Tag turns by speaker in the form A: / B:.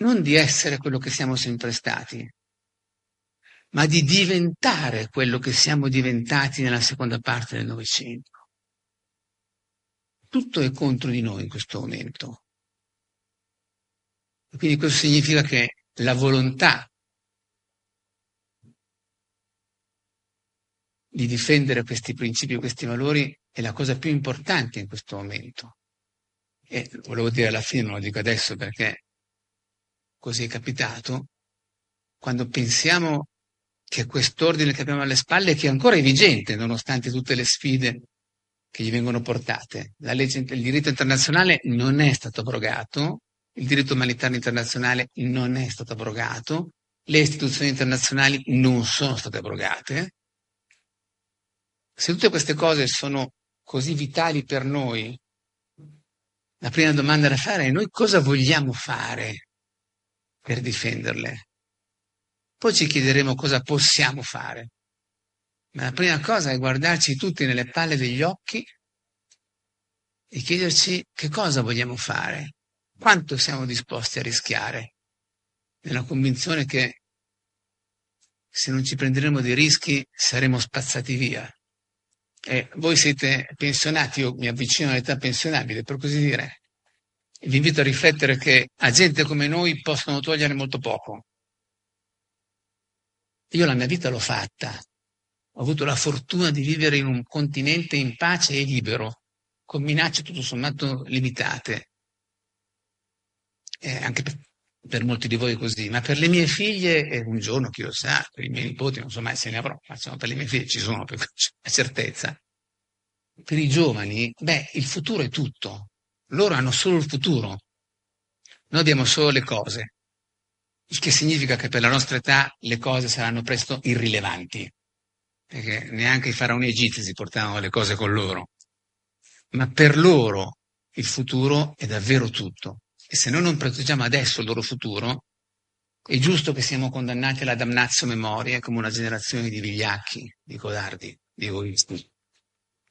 A: non di essere quello che siamo sempre stati, ma di diventare quello che siamo diventati nella seconda parte del Novecento. Tutto è contro di noi in questo momento. E quindi questo significa che la volontà di difendere questi principi, questi valori, è la cosa più importante in questo momento. E volevo dire alla fine, non lo dico adesso perché così è capitato, quando pensiamo che quest'ordine che abbiamo alle spalle, che ancora è vigente, nonostante tutte le sfide che gli vengono portate. Il diritto internazionale non è stato abrogato, il diritto umanitario internazionale non è stato abrogato, le istituzioni internazionali non sono state abrogate. Se tutte queste cose sono così vitali per noi, la prima domanda da fare è: noi cosa vogliamo fare per difenderle? Poi ci chiederemo cosa possiamo fare. Ma la prima cosa è guardarci tutti nelle palle degli occhi e chiederci che cosa vogliamo fare, quanto siamo disposti a rischiare, nella convinzione che se non ci prenderemo dei rischi saremo spazzati via. E voi siete pensionati, io mi avvicino all'età pensionabile, per così dire. E vi invito a riflettere che a gente come noi possono togliere molto poco. Io la mia vita l'ho fatta, ho avuto la fortuna di vivere in un continente in pace e libero, con minacce tutto sommato limitate. Anche per molti di voi è così, ma per le mie figlie, un giorno, chi lo sa, per i miei nipoti, non so mai se ne avrò, ma insomma, per le mie figlie ci sono, per la certezza. Per i giovani, il futuro è tutto. Loro hanno solo il futuro. Noi abbiamo solo le cose. Il che significa che per la nostra età le cose saranno presto irrilevanti. Perché neanche i faraoni egizi si portavano le cose con loro. Ma per loro il futuro è davvero tutto. E se noi non proteggiamo adesso il loro futuro, è giusto che siamo condannati alla damnatio memoriae come una generazione di vigliacchi, di codardi, di egoisti.